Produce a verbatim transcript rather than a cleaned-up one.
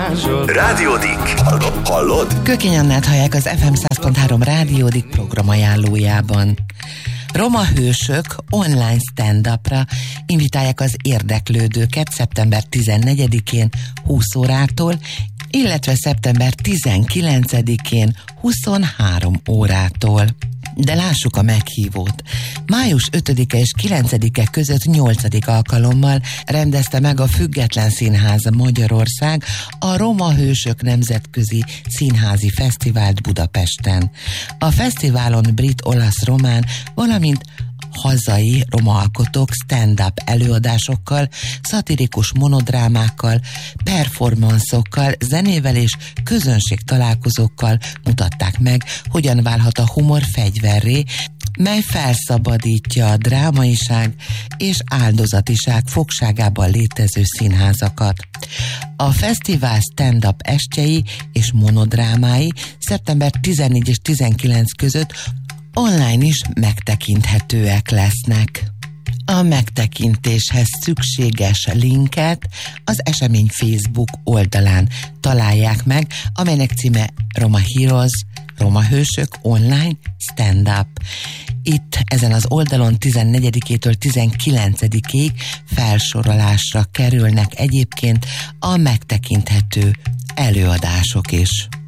varázsod. Rádiódik. Hallod? Hallod? Kökény Annát hallják az ef em száz pont három Rádiódik programajánlójában. Roma hősök online stand-upra invitálják az érdeklődőket szeptember tizennegyedikén húsz órától, illetve szeptember tizenkilencedikén huszonhárom órától. De lássuk a meghívót. május ötödike és kilencedike között nyolcadik alkalommal rendezte meg a Független Színház Magyarország a Roma Hősök Nemzetközi Színházi Fesztivált Budapesten. A fesztiválon brit, olasz, román, valamint hazai roma alkotók stand-up előadásokkal, szatirikus monodrámákkal, performanszokkal, zenével és közönség találkozókkal mutatták meg, hogyan válhat a humor fegyverré, mely felszabadítja a drámaiság és áldozatiság fogságában létező színházakat. A fesztivál stand-up estjei és monodrámái szeptember tizennégy és tizenkilenc között online is megtekinthetőek lesznek. A megtekintéshez szükséges linket az esemény Facebook oldalán találják meg, amelynek címe Roma Heroes, Roma Hősök Online Stand-up. Itt ezen az oldalon tizennegyedikétől tizenkilencedikéig felsorolásra kerülnek egyébként a megtekinthető előadások is.